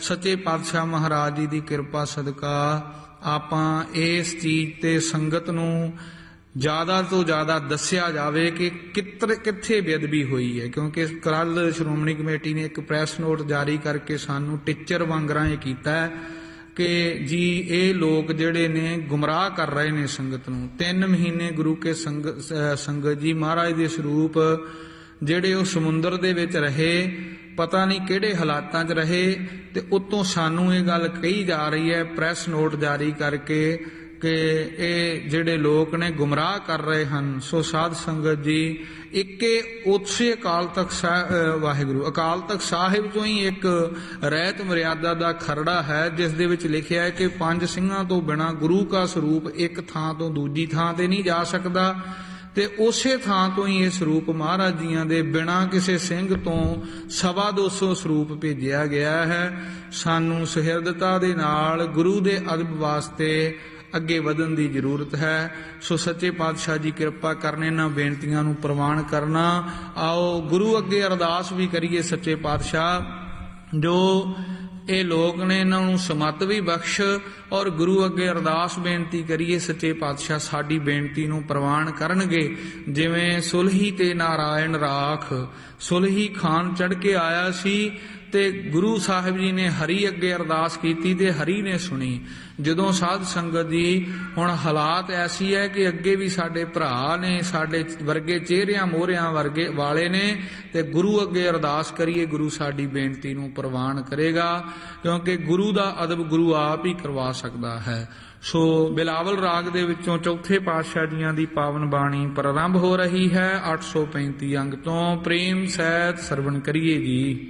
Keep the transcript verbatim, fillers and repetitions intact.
सच्चे पातशाह महाराज जी की किरपा सदका आपां इस चीज़ ते संगत नूं ज़्यादा तो ज़्यादा दस्या जाए कि कितने कित्थे बेअदबी हुई है, क्योंकि कल श्रोमणी कमेटी ने एक प्रैस नोट जारी करके सानू टिचर वांगरा ये कीता है कि जी ये लोग जिहड़े ने गुमराह कर रहे ने संगत नूं। तीन महीने गुरु के संग संगत जी महाराज के स्वरूप जिहड़े वो समुंदर दे विच रहे, पता नहीं किहड़े हालातां च रहे, ते उत्तों सानू ये गल कही जा रही है प्रैस नोट जारी करके कि ये जिहड़े लोग ने गुमराह कर रहे हैं। सो साध संगत जी इक्के उसे अकाल तख्त साहिब वाहिगुरू अकाल तख्त साहिब चों ही एक रहत मर्यादा का खरड़ा है जिस दे विच लिखिया है कि पंज सिंघां तो बिना गुरु का स्वरूप एक थां तो दूजी थां ते नहीं जा सकता, ते उसे थां तो ही ये स्वरूप महाराज जियां दे बिना किसी सिंह तो सवा दो सौ स्वरूप भेजिया गया है। सानू सुहिरदता दे नाल गुरु दे अदब वास्ते अगे वधन की जरूरत है। सो सच्चे पातशाह जी कृपा करने ना बेनतियां नूं प्रवान करना। आओ गुरु अगे अरदास भी करिए, सच्चे पातशाह जो ये लोग ने इन्हों समत भी बख्श, और गुरु अगे अरदास बेनती करिए सच्चे पातशाह साडी बेनती नूं प्रवान करनगे। जिवें सुलही ते नारायण राख सुलही खान चढ़ के आया सी ते गुरु साहिब जी ने हरी अगे अरदास की ते हरी ने सुनी। जदों साध संगत जी हुण हालात ऐसी है कि अगे भी साडे भरा ने साडे वर्गे चेहरियां मोहरियां वर्गे वाले ने, ते गुरु अगे अरदास करिए गुरु साडी बेनती नूं प्रवान करेगा, क्योंकि गुरु दा अदब गुरु आप ही करवा सकता है। सो बिलावल राग दे विचों चौथे पातशाह जियां दी पावन बाणी प्रारंभ हो रही है। अठ सौ पैंती अंग तो प्रेम सहित सरवण करिए जी।